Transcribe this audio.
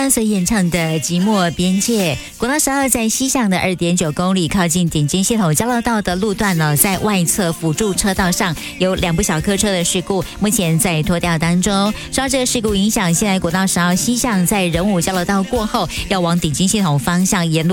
川所演唱的《寂寞边界》。国道12在西向的 2.9 公里，靠近顶金系统交流道的路段呢，在外侧辅助车道上有2部小客车的事故，目前在拖吊当中。受到这个事故影响，现在国道12西向在仁武交流道过后，要往顶金系统方向沿路